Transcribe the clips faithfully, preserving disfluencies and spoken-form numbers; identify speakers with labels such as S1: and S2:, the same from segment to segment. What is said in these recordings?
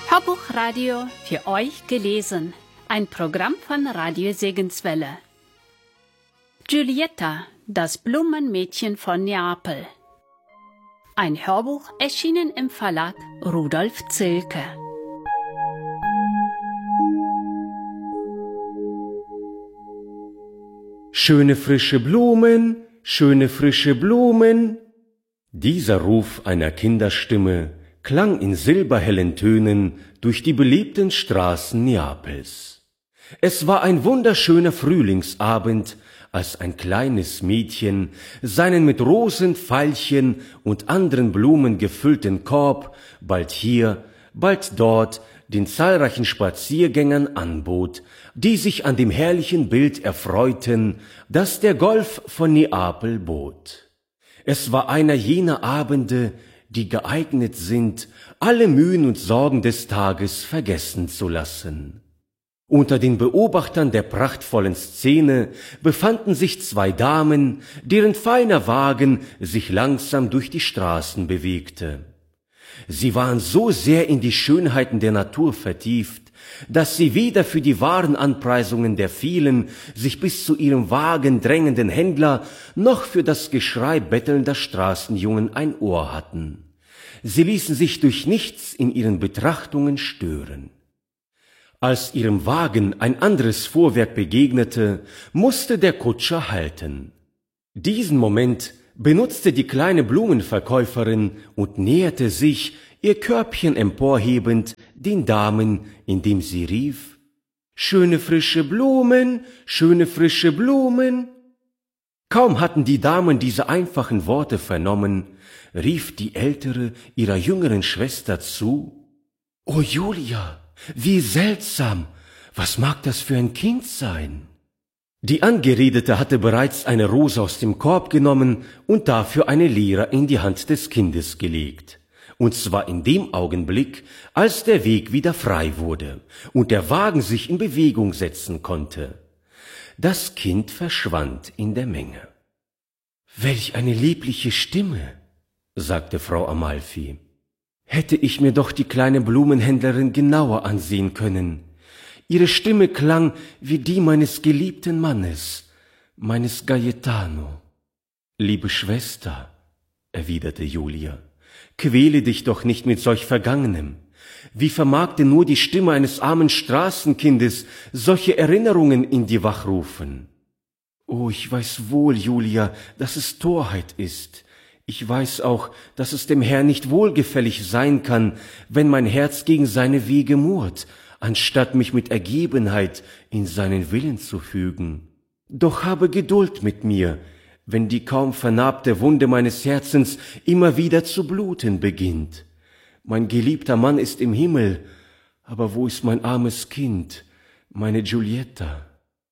S1: Hörbuchradio für euch gelesen. Ein Programm von Radio Segenswelle. Giulietta, das Blumenmädchen von Neapel. Ein Hörbuch erschienen im Verlag Rudolf Zilke.
S2: Schöne frische Blumen, schöne frische Blumen. Dieser Ruf einer Kinderstimme klang in silberhellen Tönen durch die belebten Straßen Neapels. Es war ein wunderschöner Frühlingsabend, als ein kleines Mädchen seinen mit Rosen, Veilchen und anderen Blumen gefüllten Korb bald hier, bald dort den zahlreichen Spaziergängern anbot, die sich an dem herrlichen Bild erfreuten, das der Golf von Neapel bot. Es war einer jener Abende, die geeignet sind, alle Mühen und Sorgen des Tages vergessen zu lassen. Unter den Beobachtern der prachtvollen Szene befanden sich zwei Damen, deren feiner Wagen sich langsam durch die Straßen bewegte. Sie waren so sehr in die Schönheiten der Natur vertieft, dass sie weder für die wahren Anpreisungen der vielen, sich bis zu ihrem Wagen drängenden Händler, noch für das Geschrei bettelnder Straßenjungen ein Ohr hatten. Sie ließen sich durch nichts in ihren Betrachtungen stören. Als ihrem Wagen ein anderes Fuhrwerk begegnete, musste der Kutscher halten. Diesen Moment benutzte die kleine Blumenverkäuferin und näherte sich, ihr Körbchen emporhebend, den Damen, indem sie rief: »Schöne frische Blumen, schöne frische Blumen!« Kaum hatten die Damen diese einfachen Worte vernommen, rief die ältere ihrer jüngeren Schwester zu: »O Julia, wie seltsam! Was mag das für ein Kind sein?« Die Angeredete hatte bereits eine Rose aus dem Korb genommen und dafür eine Lira in die Hand des Kindes gelegt. Und zwar in dem Augenblick, als der Weg wieder frei wurde und der Wagen sich in Bewegung setzen konnte. Das Kind verschwand in der Menge. »Welch eine liebliche Stimme«, sagte Frau Amalfi. »Hätte ich mir doch die kleine Blumenhändlerin genauer ansehen können. Ihre Stimme klang wie die meines geliebten Mannes, meines Gaetano.« »Liebe Schwester«, erwiderte Julia, »quäle dich doch nicht mit solch Vergangenem. Wie vermag denn nur die Stimme eines armen Straßenkindes solche Erinnerungen in dir wachrufen?« »Oh, ich weiß wohl, Julia, dass es Torheit ist. Ich weiß auch, dass es dem Herrn nicht wohlgefällig sein kann, wenn mein Herz gegen seine Wege murrt, anstatt mich mit Ergebenheit in seinen Willen zu fügen. Doch habe Geduld mit mir, wenn die kaum vernarbte Wunde meines Herzens immer wieder zu bluten beginnt. Mein geliebter Mann ist im Himmel, aber wo ist mein armes Kind, meine Giulietta?«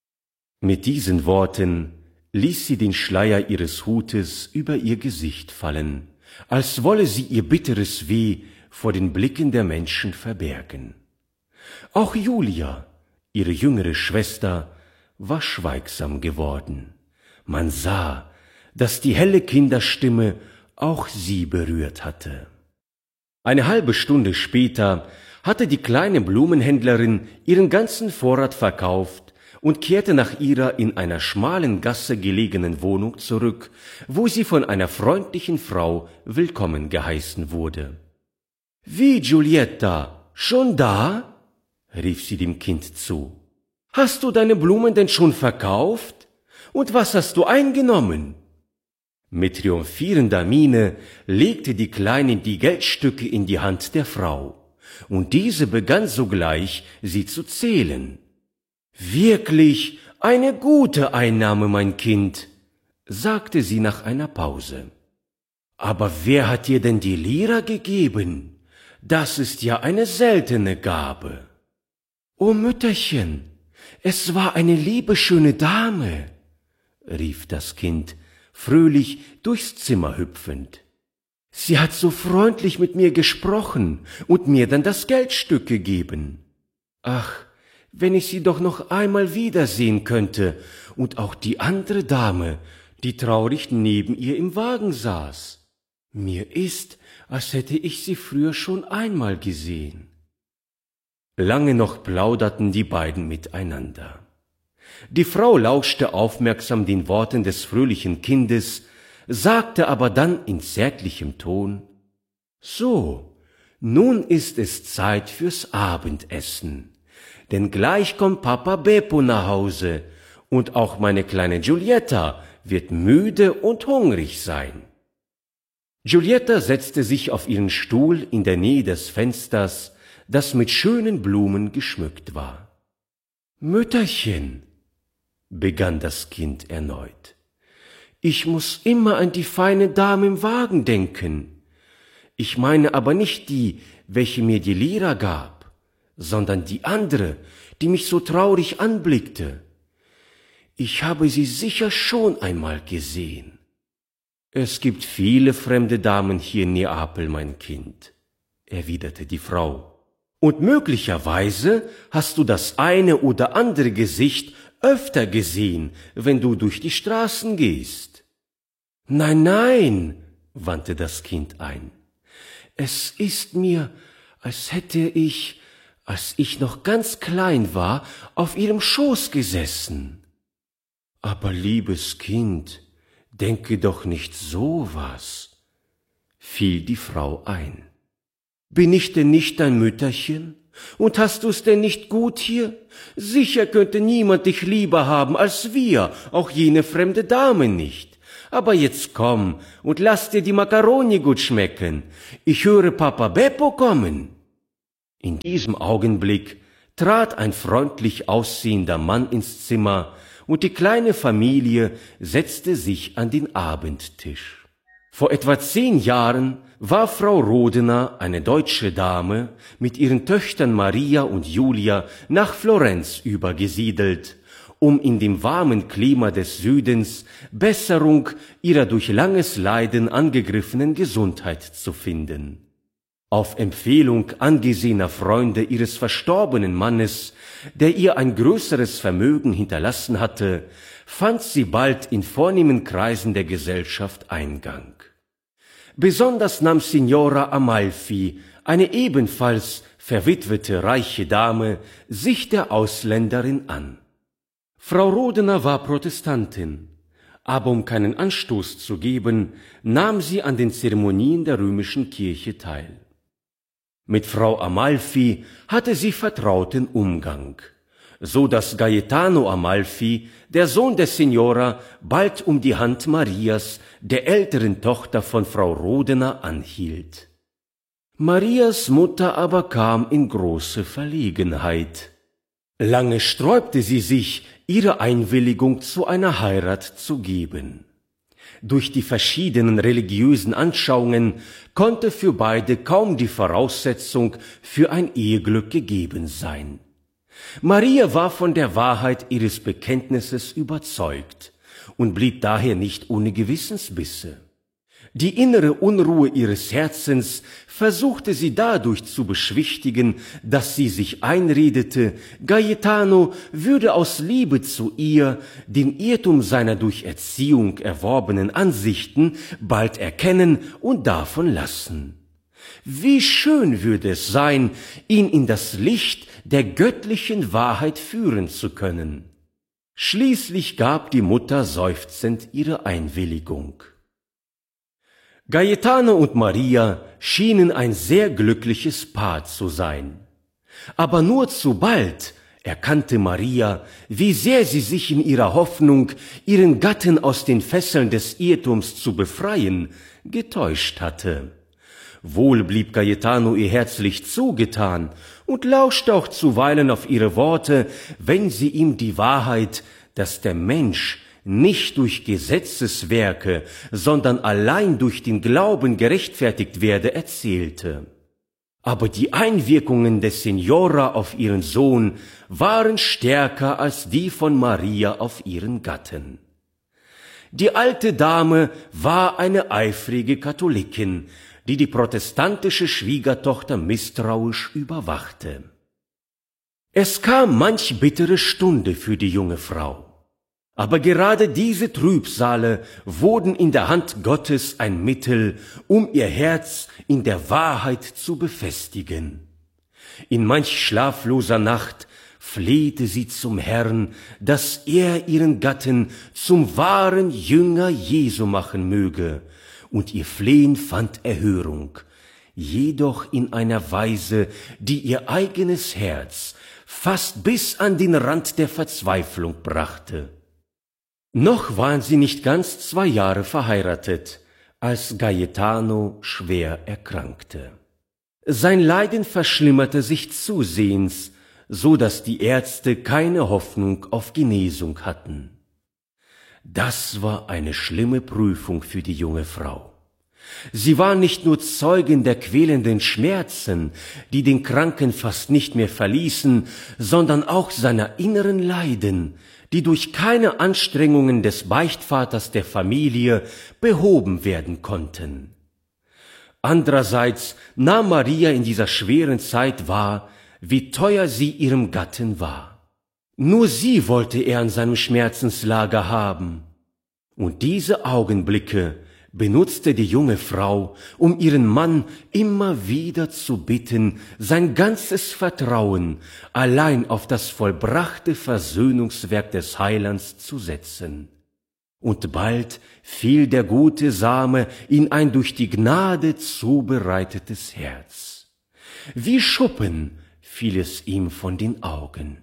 S2: Mit diesen Worten ließ sie den Schleier ihres Hutes über ihr Gesicht fallen, als wolle sie ihr bitteres Weh vor den Blicken der Menschen verbergen. Auch Julia, ihre jüngere Schwester, war schweigsam geworden. Man sah, dass die helle Kinderstimme auch sie berührt hatte. Eine halbe Stunde später hatte die kleine Blumenhändlerin ihren ganzen Vorrat verkauft und kehrte nach ihrer in einer schmalen Gasse gelegenen Wohnung zurück, wo sie von einer freundlichen Frau willkommen geheißen wurde. »Wie, Giulietta, schon da?« rief sie dem Kind zu. »Hast du deine Blumen denn schon verkauft? Und was hast du eingenommen?« Mit triumphierender Miene legte die Kleine die Geldstücke in die Hand der Frau, und diese begann sogleich, sie zu zählen. »Wirklich eine gute Einnahme, mein Kind«, sagte sie nach einer Pause. »Aber wer hat dir denn die Lira gegeben? Das ist ja eine seltene Gabe.« »O Mütterchen, es war eine liebe schöne Dame«, rief das Kind, fröhlich durchs Zimmer hüpfend. »Sie hat so freundlich mit mir gesprochen und mir dann das Geldstück gegeben. Ach, wenn ich sie doch noch einmal wiedersehen könnte und auch die andere Dame, die traurig neben ihr im Wagen saß. Mir ist, als hätte ich sie früher schon einmal gesehen.« Lange noch plauderten die beiden miteinander. Die Frau lauschte aufmerksam den Worten des fröhlichen Kindes, sagte aber dann in zärtlichem Ton: »So, nun ist es Zeit fürs Abendessen, denn gleich kommt Papa Beppo nach Hause und auch meine kleine Giulietta wird müde und hungrig sein.« Giulietta setzte sich auf ihren Stuhl in der Nähe des Fensters, das mit schönen Blumen geschmückt war. »Mütterchen«, begann das Kind erneut, »ich muß immer an die feine Dame im Wagen denken. Ich meine aber nicht die, welche mir die Lira gab, sondern die andere, die mich so traurig anblickte. Ich habe sie sicher schon einmal gesehen.« »Es gibt viele fremde Damen hier in Neapel, mein Kind«, erwiderte die Frau, »und möglicherweise hast du das eine oder andere Gesicht öfter gesehen, wenn du durch die Straßen gehst.« »Nein, nein«, wandte das Kind ein, »es ist mir, als hätte ich, als ich noch ganz klein war, auf ihrem Schoß gesessen.« »Aber liebes Kind, denke doch nicht so was«, fiel die Frau ein. »Bin ich denn nicht dein Mütterchen? Und hast du's denn nicht gut hier? Sicher könnte niemand dich lieber haben als wir, auch jene fremde Dame nicht. Aber jetzt komm und lass dir die Macaroni gut schmecken. Ich höre Papa Beppo kommen.« In diesem Augenblick trat ein freundlich aussehender Mann ins Zimmer, und die kleine Familie setzte sich an den Abendtisch. Vor etwa zehn Jahren war Frau Rodena, eine deutsche Dame, mit ihren Töchtern Maria und Julia nach Florenz übergesiedelt, um in dem warmen Klima des Südens Besserung ihrer durch langes Leiden angegriffenen Gesundheit zu finden. Auf Empfehlung angesehener Freunde ihres verstorbenen Mannes, der ihr ein größeres Vermögen hinterlassen hatte, fand sie bald in vornehmen Kreisen der Gesellschaft Eingang. Besonders nahm Signora Amalfi, eine ebenfalls verwitwete reiche Dame, sich der Ausländerin an. Frau Rodena war Protestantin, aber um keinen Anstoß zu geben, nahm sie an den Zeremonien der römischen Kirche teil. Mit Frau Amalfi hatte sie vertrauten Umgang, so dass Gaetano Amalfi, der Sohn der Signora, bald um die Hand Marias, der älteren Tochter von Frau Rodena, anhielt. Marias Mutter aber kam in große Verlegenheit. Lange sträubte sie sich, ihre Einwilligung zu einer Heirat zu geben. Durch die verschiedenen religiösen Anschauungen konnte für beide kaum die Voraussetzung für ein Eheglück gegeben sein. Maria war von der Wahrheit ihres Bekenntnisses überzeugt und blieb daher nicht ohne Gewissensbisse. Die innere Unruhe ihres Herzens versuchte sie dadurch zu beschwichtigen, dass sie sich einredete, Gaetano würde aus Liebe zu ihr den Irrtum seiner durch Erziehung erworbenen Ansichten bald erkennen und davon lassen. Wie schön würde es sein, ihn in das Licht der göttlichen Wahrheit führen zu können. Schließlich gab die Mutter seufzend ihre Einwilligung. Gaetano und Maria schienen ein sehr glückliches Paar zu sein. Aber nur zu bald erkannte Maria, wie sehr sie sich in ihrer Hoffnung, ihren Gatten aus den Fesseln des Irrtums zu befreien, getäuscht hatte. Wohl blieb Gaetano ihr herzlich zugetan und lauschte auch zuweilen auf ihre Worte, wenn sie ihm die Wahrheit, dass der Mensch nicht durch Gesetzeswerke, sondern allein durch den Glauben gerechtfertigt werde, erzählte. Aber die Einwirkungen des Signora auf ihren Sohn waren stärker als die von Maria auf ihren Gatten. Die alte Dame war eine eifrige Katholikin, die die protestantische Schwiegertochter misstrauisch überwachte. Es kam manch bittere Stunde für die junge Frau. Aber gerade diese Trübsale wurden in der Hand Gottes ein Mittel, um ihr Herz in der Wahrheit zu befestigen. In manch schlafloser Nacht flehte sie zum Herrn, dass er ihren Gatten zum wahren Jünger Jesu machen möge, und ihr Flehen fand Erhörung, jedoch in einer Weise, die ihr eigenes Herz fast bis an den Rand der Verzweiflung brachte. Noch waren sie nicht ganz zwei Jahre verheiratet, als Gaetano schwer erkrankte. Sein Leiden verschlimmerte sich zusehends, so dass die Ärzte keine Hoffnung auf Genesung hatten. Das war eine schlimme Prüfung für die junge Frau. Sie war nicht nur Zeugin der quälenden Schmerzen, die den Kranken fast nicht mehr verließen, sondern auch seiner inneren Leiden, die durch keine Anstrengungen des Beichtvaters der Familie behoben werden konnten. Andererseits nahm Maria in dieser schweren Zeit wahr, wie teuer sie ihrem Gatten war. Nur sie wollte er an seinem Schmerzenslager haben. Und diese Augenblicke benutzte die junge Frau, um ihren Mann immer wieder zu bitten, sein ganzes Vertrauen allein auf das vollbrachte Versöhnungswerk des Heilands zu setzen. Und bald fiel der gute Same in ein durch die Gnade zubereitetes Herz. Wie Schuppen fiel es ihm von den Augen.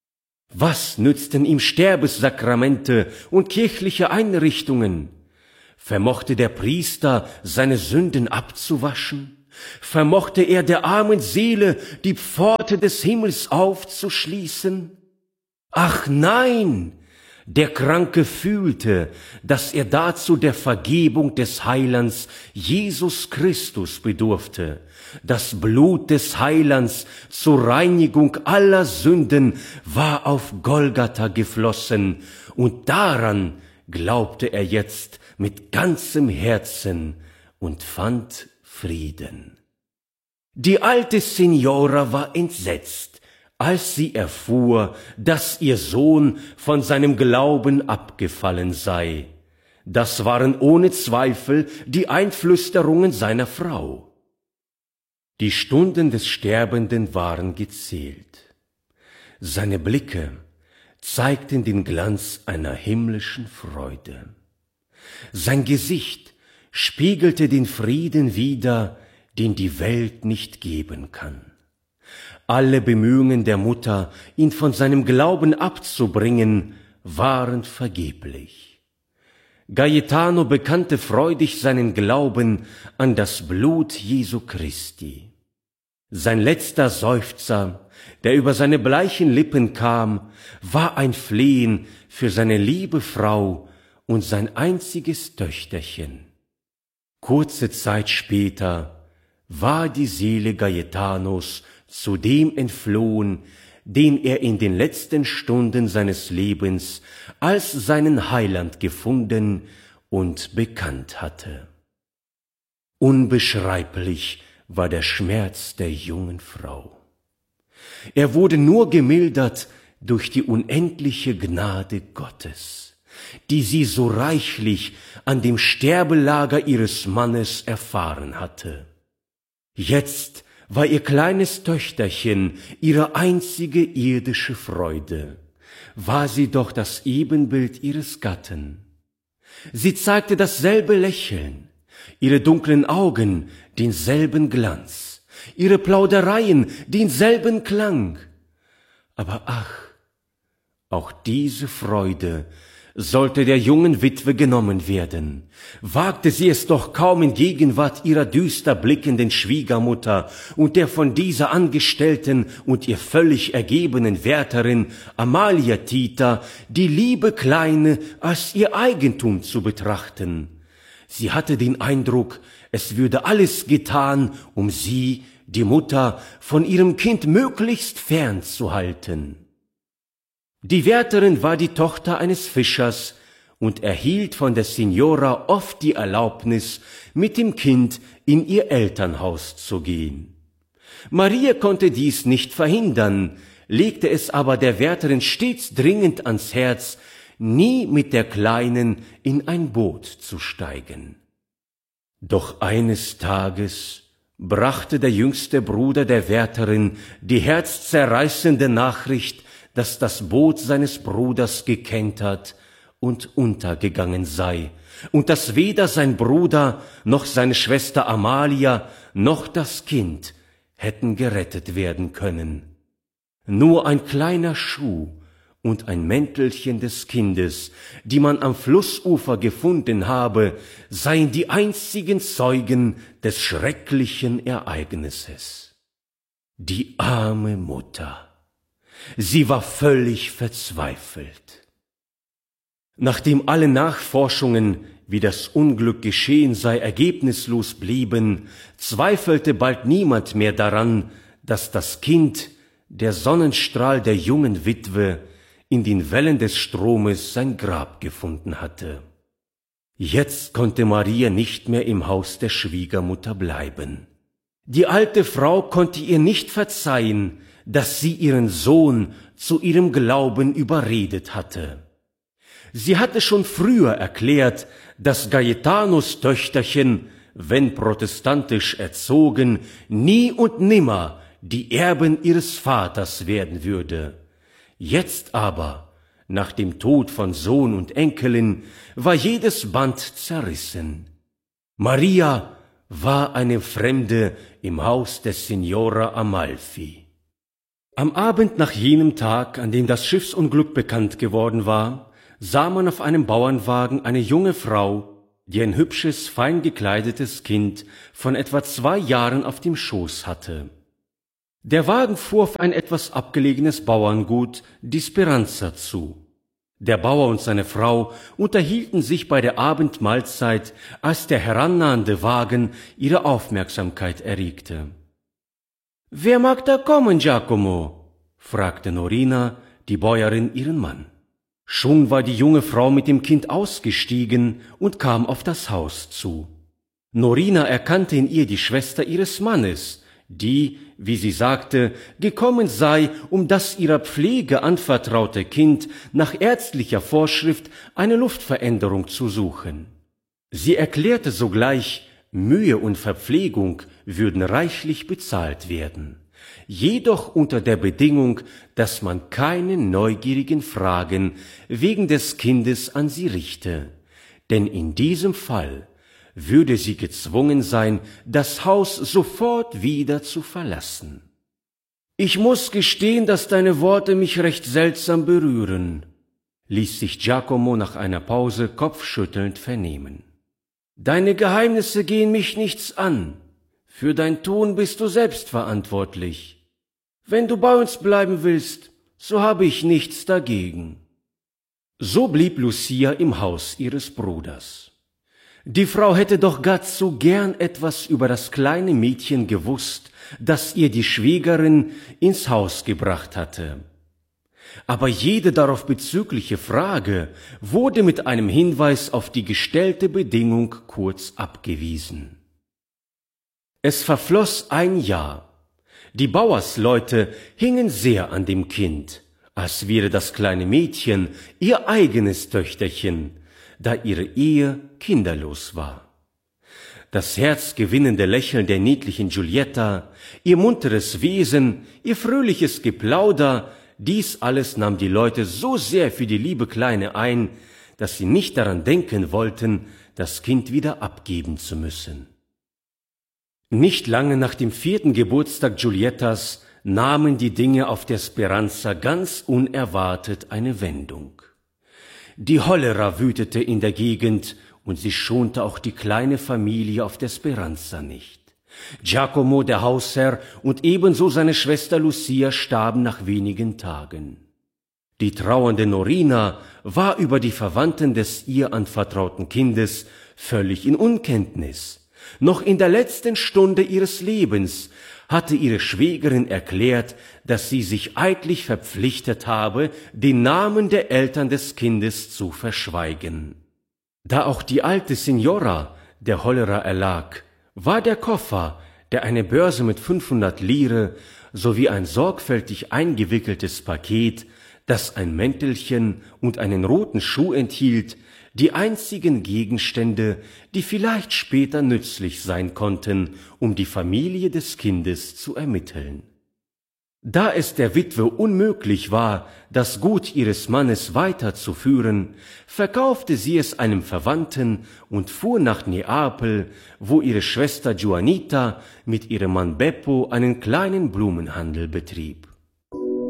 S2: Was nützten ihm Sterbessakramente und kirchliche Einrichtungen? Vermochte der Priester seine Sünden abzuwaschen? Vermochte er der armen Seele die Pforte des Himmels aufzuschließen? Ach nein! Der Kranke fühlte, dass er dazu der Vergebung des Heilands Jesus Christus bedurfte. Das Blut des Heilands zur Reinigung aller Sünden war auf Golgatha geflossen, und daran glaubte er jetzt mit ganzem Herzen und fand Frieden. Die alte Signora war entsetzt, als sie erfuhr, dass ihr Sohn von seinem Glauben abgefallen sei. Das waren ohne Zweifel die Einflüsterungen seiner Frau. Die Stunden des Sterbenden waren gezählt. Seine Blicke zeigten den Glanz einer himmlischen Freude. Sein Gesicht spiegelte den Frieden wider, den die Welt nicht geben kann. Alle Bemühungen der Mutter, ihn von seinem Glauben abzubringen, waren vergeblich. Gaetano bekannte freudig seinen Glauben an das Blut Jesu Christi. Sein letzter Seufzer, der über seine bleichen Lippen kam, war ein Flehen für seine liebe Frau und sein einziges Töchterchen. Kurze Zeit später war die Seele Gaetanos zu dem entflohen, den er in den letzten Stunden seines Lebens als seinen Heiland gefunden und bekannt hatte. Unbeschreiblich war der Schmerz der jungen Frau. Er wurde nur gemildert durch die unendliche Gnade Gottes, die sie so reichlich an dem Sterbelager ihres Mannes erfahren hatte. Jetzt war ihr kleines Töchterchen ihre einzige irdische Freude, war sie doch das Ebenbild ihres Gatten. Sie zeigte dasselbe Lächeln, ihre dunklen Augen denselben Glanz, ihre Plaudereien denselben Klang. Aber ach, auch diese Freude sollte der jungen Witwe genommen werden. Wagte sie es doch kaum in Gegenwart ihrer düster blickenden Schwiegermutter und der von dieser Angestellten und ihr völlig ergebenen Wärterin Amalia Tita, die liebe Kleine als ihr Eigentum zu betrachten. Sie hatte den Eindruck, es würde alles getan, um sie, die Mutter, von ihrem Kind möglichst fernzuhalten. Die Wärterin war die Tochter eines Fischers und erhielt von der Signora oft die Erlaubnis, mit dem Kind in ihr Elternhaus zu gehen. Maria konnte dies nicht verhindern, legte es aber der Wärterin stets dringend ans Herz, nie mit der Kleinen in ein Boot zu steigen. Doch eines Tages brachte der jüngste Bruder der Wärterin die herzzerreißende Nachricht, dass das Boot seines Bruders gekentert und untergegangen sei, und dass weder sein Bruder noch seine Schwester Amalia noch das Kind hätten gerettet werden können. Nur ein kleiner Schuh und ein Mäntelchen des Kindes, die man am Flussufer gefunden habe, seien die einzigen Zeugen des schrecklichen Ereignisses. Die arme Mutter, sie war völlig verzweifelt. Nachdem alle Nachforschungen, wie das Unglück geschehen sei, ergebnislos blieben, zweifelte bald niemand mehr daran, dass das Kind, der Sonnenstrahl der jungen Witwe, in den Wellen des Stromes sein Grab gefunden hatte. Jetzt konnte Maria nicht mehr im Haus der Schwiegermutter bleiben. Die alte Frau konnte ihr nicht verzeihen, dass sie ihren Sohn zu ihrem Glauben überredet hatte. Sie hatte schon früher erklärt, dass Gaetanos Töchterchen, wenn protestantisch erzogen, nie und nimmer die Erben ihres Vaters werden würde. Jetzt aber, nach dem Tod von Sohn und Enkelin, war jedes Band zerrissen. Maria war eine Fremde im Haus der Signora Amalfi. Am Abend nach jenem Tag, an dem das Schiffsunglück bekannt geworden war, sah man auf einem Bauernwagen eine junge Frau, die ein hübsches, fein gekleidetes Kind von etwa zwei Jahren auf dem Schoß hatte. Der Wagen fuhr auf ein etwas abgelegenes Bauerngut, die Speranza, zu. Der Bauer und seine Frau unterhielten sich bei der Abendmahlzeit, als der herannahende Wagen ihre Aufmerksamkeit erregte. »Wer mag da kommen, Giacomo?« fragte Norina, die Bäuerin, ihren Mann. Schon war die junge Frau mit dem Kind ausgestiegen und kam auf das Haus zu. Norina erkannte in ihr die Schwester ihres Mannes, die, wie sie sagte, gekommen sei, um das ihrer Pflege anvertraute Kind nach ärztlicher Vorschrift eine Luftveränderung zu suchen. Sie erklärte sogleich, Mühe und Verpflegung würden reichlich bezahlt werden, jedoch unter der Bedingung, dass man keine neugierigen Fragen wegen des Kindes an sie richte, denn in diesem Fall würde sie gezwungen sein, das Haus sofort wieder zu verlassen. »Ich muss gestehen, dass deine Worte mich recht seltsam berühren«, ließ sich Giacomo nach einer Pause kopfschüttelnd vernehmen. »Deine Geheimnisse gehen mich nichts an. Für dein Tun bist du selbst verantwortlich. Wenn du bei uns bleiben willst, so habe ich nichts dagegen.« So blieb Lucia im Haus ihres Bruders. Die Frau hätte doch gar zu gern etwas über das kleine Mädchen gewusst, das ihr die Schwägerin ins Haus gebracht hatte. Aber jede darauf bezügliche Frage wurde mit einem Hinweis auf die gestellte Bedingung kurz abgewiesen. Es verfloss ein Jahr. Die Bauersleute hingen sehr an dem Kind, als wäre das kleine Mädchen ihr eigenes Töchterchen, da ihre Ehe kinderlos war. Das herzgewinnende Lächeln der niedlichen Giulietta, ihr munteres Wesen, ihr fröhliches Geplauder, dies alles nahm die Leute so sehr für die liebe Kleine ein, dass sie nicht daran denken wollten, das Kind wieder abgeben zu müssen. Nicht lange nach dem vierten Geburtstag Giuliettas nahmen die Dinge auf der Speranza ganz unerwartet eine Wendung. Die Cholera wütete in der Gegend und sie schonte auch die kleine Familie auf der Speranza nicht. Giacomo, der Hausherr, und ebenso seine Schwester Lucia starben nach wenigen Tagen. Die trauernde Norina war über die Verwandten des ihr anvertrauten Kindes völlig in Unkenntnis. Noch in der letzten Stunde ihres Lebens hatte ihre Schwägerin erklärt, dass sie sich eidlich verpflichtet habe, den Namen der Eltern des Kindes zu verschweigen. Da auch die alte Signora der Cholera erlag, war der Koffer, der eine Börse mit fünfhundert Lire sowie ein sorgfältig eingewickeltes Paket, das ein Mäntelchen und einen roten Schuh enthielt, die einzigen Gegenstände, die vielleicht später nützlich sein konnten, um die Familie des Kindes zu ermitteln. Da es der Witwe unmöglich war, das Gut ihres Mannes weiterzuführen, verkaufte sie es einem Verwandten und fuhr nach Neapel, wo ihre Schwester Juanita mit ihrem Mann Beppo einen kleinen Blumenhandel betrieb.